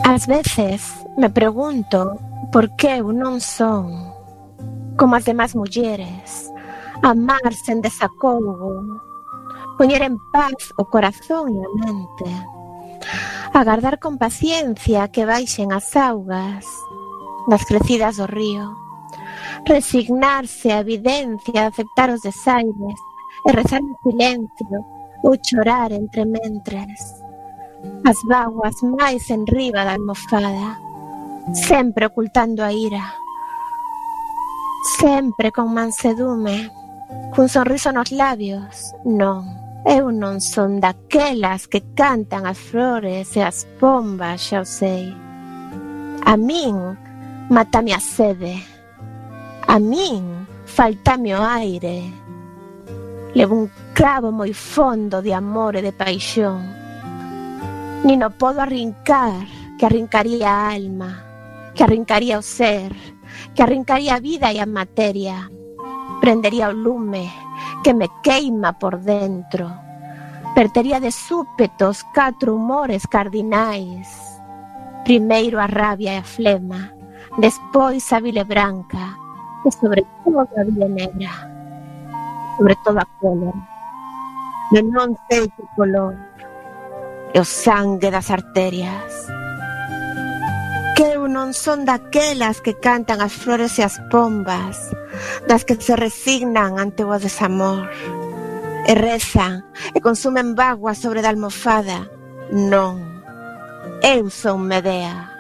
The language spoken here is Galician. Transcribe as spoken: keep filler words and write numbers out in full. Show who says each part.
Speaker 1: Ás veces me pregunto por que eu non son como as demás mulleres, amar sen desacougo, poñer en paz o corazón e a mente, agardar con paciencia que baixen as augas das crecidas do río, resignarse á evidencia de aceptar os desaires e rezar en silencio ou chorar entre mentres. As vaguas máis enriba da almofada, sempre ocultando a ira, sempre con mansedume, cun sorriso nos labios. Non, eu non son daquelas que cantan as flores e as pombas, xa o sei. A min mátame a sede, a min faltame o aire. Levo un clavo moi fondo de amor e de paixón. Nin o podo arrincar, que arrincaría a alma, que arrincaría o ser, que arrincaría a vida e a materia. Prendería o lume que me queima por dentro. Vertería de súpetos catro humores cardinais. Primeiro a rabia e a flema, despois a vile branca, e sobre todo a vile negra, sobre todo a cólera. E non sei que color, e o sangue das arterias. Que eu non son daquelas que cantan as flores e as pombas, das que se resignan ante o desamor, e rezan, e consumen vaguas sobre da almofada. Non, eu son Medea.